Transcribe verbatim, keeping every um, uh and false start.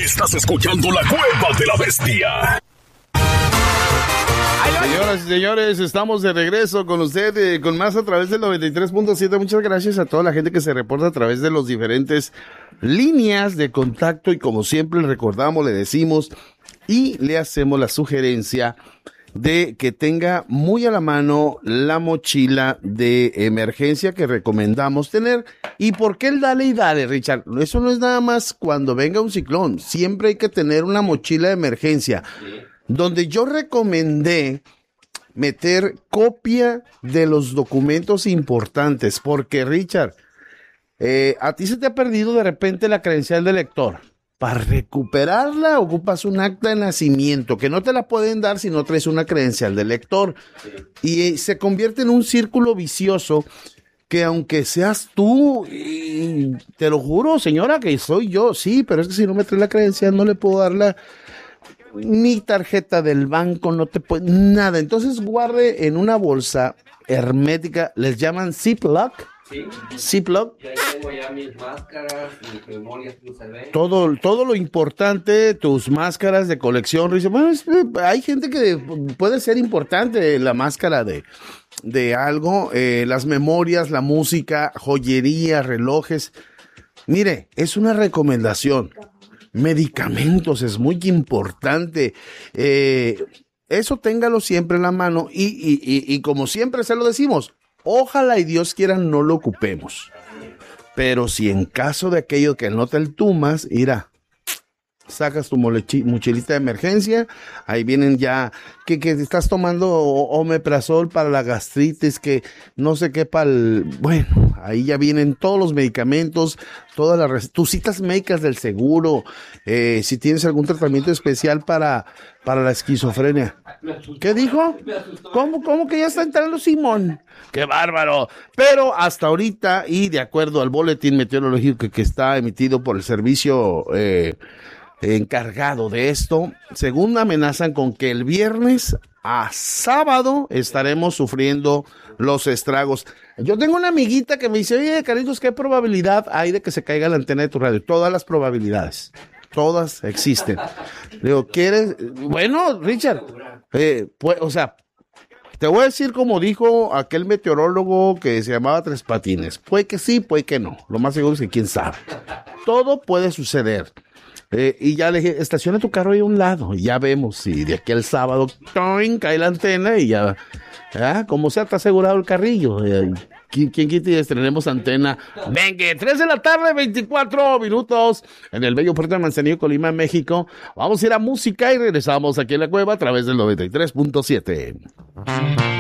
Estás escuchando La Cueva de la Bestia. Señoras y señores, estamos de regreso con usted, eh, con más a través del noventa y tres punto siete. Muchas gracias a toda la gente que se reporta a través de los diferentes líneas de contacto y como siempre le recordamos, le decimos y le hacemos la sugerencia de que tenga muy a la mano la mochila de emergencia que recomendamos tener. ¿Y por qué el dale y dale, Richard? Eso no es nada más cuando venga un ciclón, siempre hay que tener una mochila de emergencia. Donde yo recomendé meter copia de los documentos importantes, porque Richard, eh, a ti se te ha perdido de repente la credencial de lector. Para recuperarla ocupas un acta de nacimiento, que no te la pueden dar si no traes una credencial de lector. Y eh, se convierte en un círculo vicioso que aunque seas tú, y te lo juro, señora, que soy yo, sí, pero es que si no me traes la credencial no le puedo dar la... ni tarjeta del banco, no te puede, nada. Entonces guarde en una bolsa hermética, les llaman Ziploc. Sí. Ziploc. Y ahí tengo ya mis máscaras, mis memorias que usted ve. Todo, todo lo importante, tus máscaras de colección. Bueno, es, hay gente que puede ser importante la máscara de, de algo, eh, las memorias, la música, joyería, relojes. Mire, es una recomendación. Medicamentos es muy importante. Eh, eso téngalo siempre en la mano y, y, y, y como siempre se lo decimos, ojalá y Dios quiera no lo ocupemos. Pero si en caso de aquello que no te tumas, mira, sacas tu molechi, mochilita de emergencia, ahí vienen ya, que, que estás tomando omeprazol para la gastritis, que no sé qué para el, bueno, ahí ya vienen todos los medicamentos, todas las, tus citas médicas del seguro, eh, si tienes algún tratamiento especial para, para la esquizofrenia. ¿Qué dijo? ¿Cómo, cómo que ya está entrando Simón? ¡Qué bárbaro! Pero hasta ahorita, y de acuerdo al boletín meteorológico que, que está emitido por el servicio, eh, encargado de esto, según amenazan con que el viernes a sábado estaremos sufriendo los estragos. Yo tengo una amiguita que me dice, oye, Carlitos, ¿qué probabilidad hay de que se caiga la antena de tu radio? Todas las probabilidades, todas existen. Le digo, ¿quieres? Bueno, Richard, eh, pues, o sea, te voy a decir como dijo aquel meteorólogo que se llamaba Tres Patines, puede que sí, puede que no, lo más seguro es que quién sabe. Todo puede suceder. Eh, y ya le dije, estaciona tu carro ahí a un lado y ya vemos si de aquí al sábado ¡toing! Cae la antena y ya, ya como sea, está asegurado el carrillo. Eh, ¿quién, quién quita y estrenemos antena? Venga, tres de la tarde, veinticuatro minutos en el bello puerto de Manzanillo, Colima, México. Vamos a ir a música y regresamos aquí en La Cueva a través del noventa y tres punto siete.